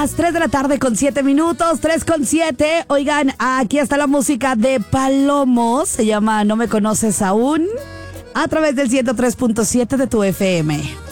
las 3 de la tarde con 7 minutos, 3:07. Oigan, aquí está la música de Palomo. Se llama No me conoces aún. A través del 103.7 de tu FM.